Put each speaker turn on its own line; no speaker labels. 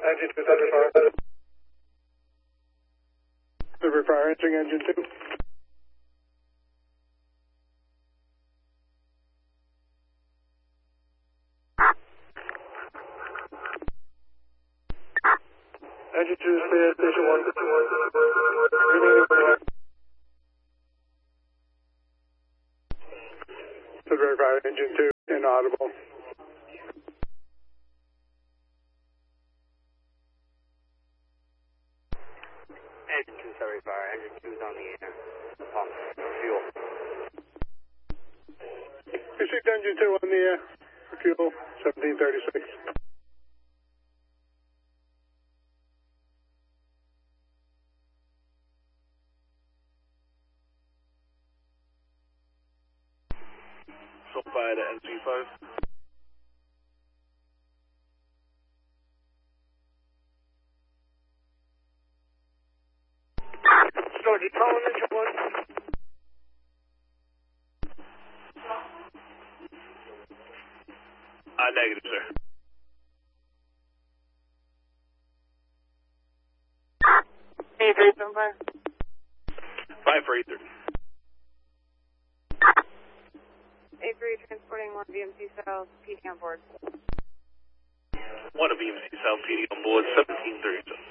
Engine 2, Silver Fire. Silver Fire, entering engine 2. Engine 2, stay at station 1. Remaining runway. Silver Fire, engine 2, inaudible.
Engine 2, Silver Fire, engine 2 is on the air. Pump, fuel.
Received engine 2 on the air. Fuel, 1736.
So fire to NG5.
Georgie, calling engine 1.
Negative, sir.
A375.
5 for 830.
A3 transporting 1 VMC South, PD on board.
1 of EMC South PD on board, 1737.